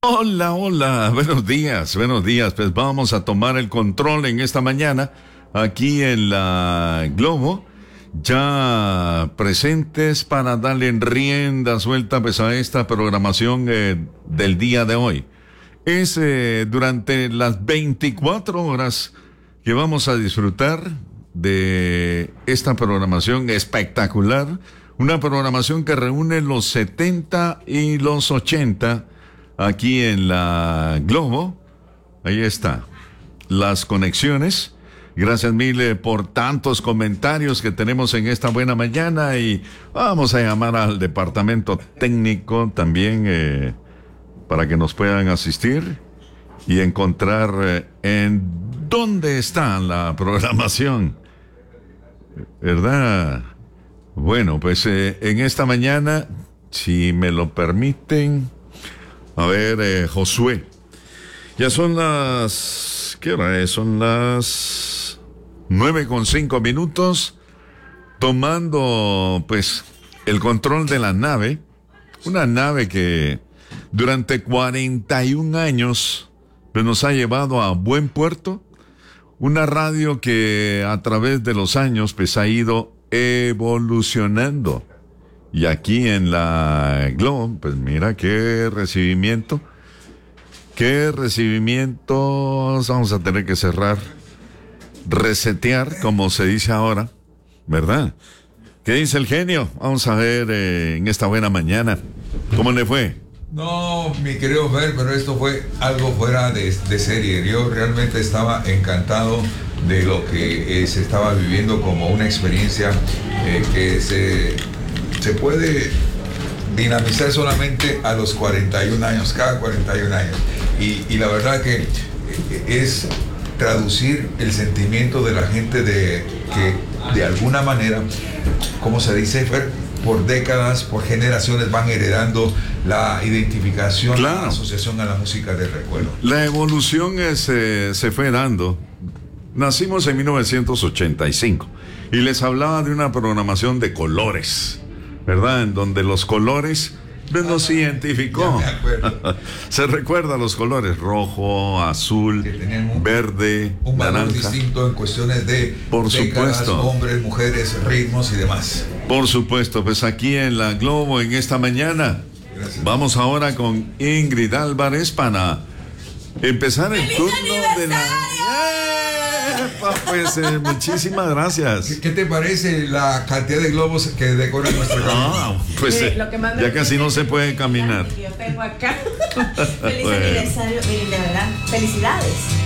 Hola, hola, buenos días. Pues vamos a tomar el control en esta mañana aquí en la Globo, ya presentes para darle rienda suelta pues a esta programación del día de hoy. Es durante las 24 horas que vamos a disfrutar de esta programación espectacular, una programación que reúne los 70 y los 80 aquí en la Globo. Ahí está, las conexiones. Gracias mil por tantos comentarios que tenemos en esta buena mañana, y vamos a llamar al departamento técnico también para que nos puedan asistir y encontrar en dónde está la programación, ¿verdad? Bueno, pues en esta mañana, si me lo permiten, a ver, Josué, ya son las... ¿Qué hora es? Son las 9:05, tomando pues el control de la nave, una nave que durante 41 años pues, nos ha llevado a buen puerto, una radio que a través de los años pues ha ido evolucionando. Y aquí en la Globo, pues mira qué recibimiento. Vamos a tener que cerrar, resetear, como se dice ahora, ¿verdad? ¿Qué dice el genio? Vamos a ver en esta buena mañana, ¿cómo le fue? No, mi querido Fer, pero esto fue algo fuera de serie. Yo realmente estaba encantado de lo que se estaba viviendo como una experiencia que se puede dinamizar solamente a los 41 años, cada 41 años. Y la verdad que es traducir el sentimiento de la gente que de alguna manera, como se dice, Fer, por décadas, por generaciones van heredando la identificación, claro, la asociación a la música del recuerdo. La evolución se fue dando. Nacimos en 1985 y les hablaba de una programación de colores, ¿verdad? En donde los colores nos identificó. Se recuerda los colores rojo, azul, verde, un valor naranja. Distinto en cuestiones de por décadas, supuesto, hombres, mujeres, ritmos y demás. Por supuesto, pues aquí en la Globo en esta mañana. Gracias. Vamos ahora con Ingrid Álvarez para empezar el turno de la... Pues muchísimas gracias. ¿Qué te parece la cantidad de globos que decoran nuestra cabina? Pues ya casi no se puede caminar. Yo tengo acá. Feliz aniversario, de verdad, felicidades.